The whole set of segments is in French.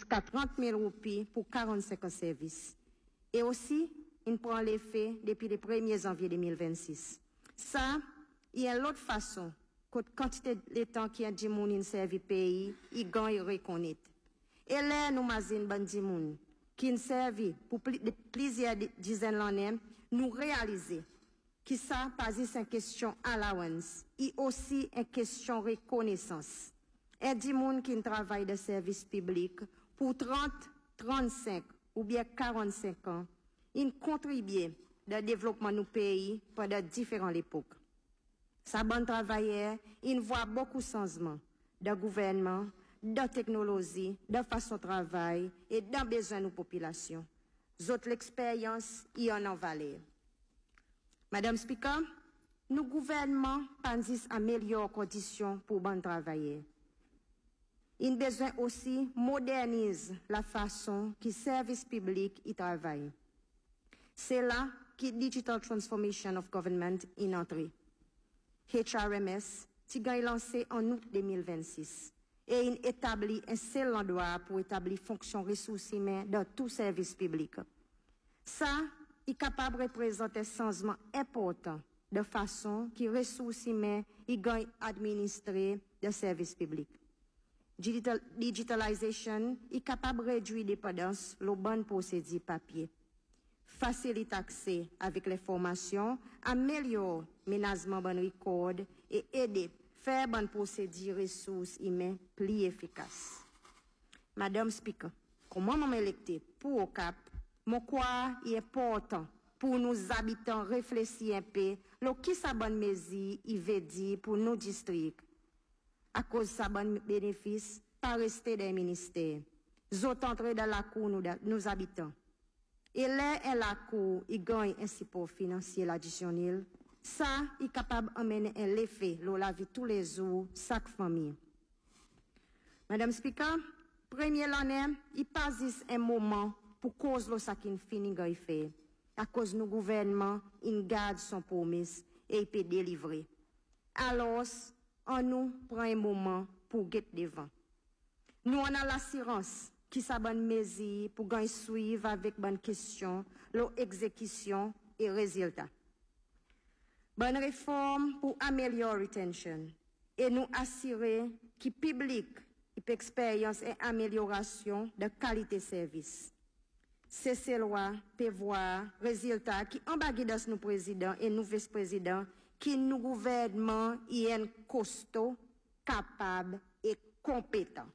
jusqu'à 30 000 roupies pour 45 ans de service. Et aussi, il prend l'effet depuis le 1er janvier 2026. Ça, il y a l'autre façon, que quantité de temps qui a dit moun servi pays, il gagne reconnaître. Et là, nous mazin bandi moun, qui nous servi pour plusieurs dizaines d'années, nous réaliser que ça, pas juste une question allowance, et aussi une question reconnaissance. Et des gens qui travaillent dans le service public pour 30, 35 ou bien 45 ans, ils contribuent au développement de nos pays pendant différentes époques. Sa bonne travailleur, ils voient beaucoup de changements dans le gouvernement, dans la technologie, dans la façon de travail et dans les besoins de nos populations. D'autres l'expérience, y en valeur. Madame Speaker, nos gouvernements pensent améliorer les conditions pour les travailleurs. Il a besoin aussi moderniser la façon que le service public y travaille. C'est là que Digital Transformation of Government est entré. HRMS est lancé en août 2026 et il établit un seul endroit pour établir fonction ressources humaines dans tout service public. Ça est capable de représenter un changement important de façon que les ressources humaines gagnent administrer le service public. Digitalisation est capable de réduire la dépendance aux bonnes procédures papier, facilite l'accès avec les formations, améliore le ménagement de record et aider faire bonnes procédures ressources humaines plus efficaces. Madame Speaker, comment m'électer pour au cap, mon quoi est important pour nous habitants réfléchir un peu, lo qui sa bonne mesure il veut dire pour nos districts. À cause de sa bonne bénéfice, pas rester dans les ministères. Zot entrer dans la cour nous habitants. Et là, la cour, il gagne un support financier additionnel. Ça, il est capable d'amener un effet dans la vie tous les jours, chaque famille. Madame Speaker, première année, il passe un moment pour cause de ce qu'il finit de faire. À cause de nos gouvernements, il garde son promesse et il peut délivrer. Alors, on nous prend un moment pour guetter devant. Nous, on a l'assurance qui sa bonne mesure pour gagner suivre avec bonne question, l'exécution et résultat. Bonne réforme pour améliorer retention et nous assurer que le public ait expérience et amélioration de qualité de service. C'est ces lois prévoir résultats qui embarquent nos présidents et nos vice-présidents qui nous gouvernement y est costaud, capable et compétent.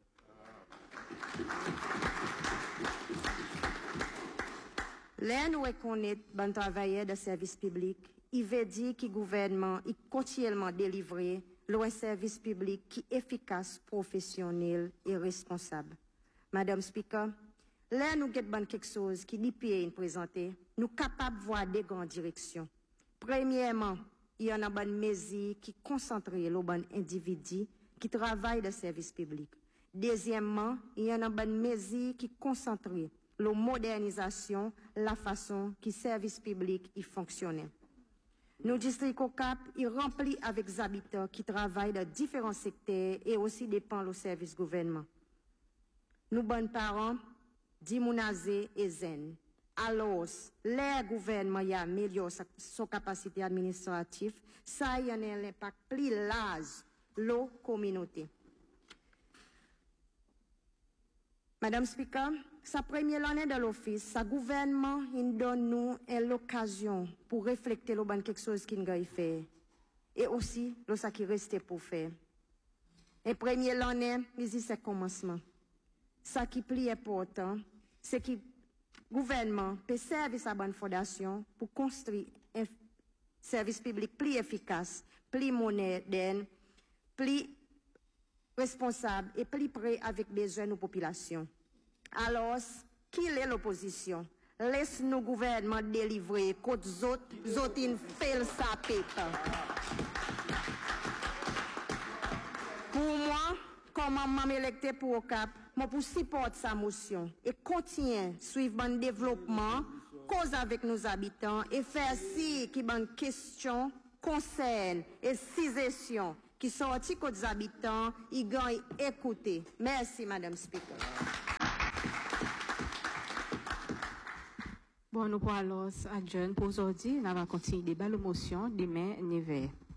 Là, nous reconnaissons bon travailleur de service public. Il veut dire que le gouvernement est continuellement délivré un service public qui est efficace, professionnel et responsable. Madame Speaker, là, nous avons quelque chose qui dit bien présenté. Nous sommes capables de voir des grandes directions. Premièrement, il y a une bonne mesure qui concentre les bons individus qui travaillent dans le service public. Deuxièmement, il y a une bonne mesure qui concentre la modernisation, la façon que le service public fonctionne. Nos districts au Cap sont remplis avec des habitants qui travaillent dans différents secteurs et aussi dépendent du service gouvernement. Nos bons parents, Dimounazé et Zen. Alors, le gouvernement y améliore sa capacité administrative, ça y a un impact plus large la communauté. Madame Speaker, sa première année de l'office, sa gouvernement donne nous l'occasion pour réfléchir le bon quelque chose qu'il a fait et aussi ce qui reste pour faire. Et première année, c'est le commencement. Ce qui est plus important, c'est que le gouvernement peut servir sa bonne fondation pour construire un service public plus efficace, plus moderne, plus responsable et plus près avec les besoins de nos populations. Alors, qui est l'opposition? Laisse nos gouvernements délivrer contre les autres fait sa pète. Pour moi, comme maman électée pour au Cap, moi pour supporter sa motion et continuer suivre le développement, cause avec nos habitants et faire si qui bonne question, concerne et suggestion qui sortent aux habitants, ils gagnent écouter. Merci, Madame Speaker. Bon, nous pourrons alors adjoindre pour aujourd'hui. Nous allons continuer le débat, la motion demain 9h.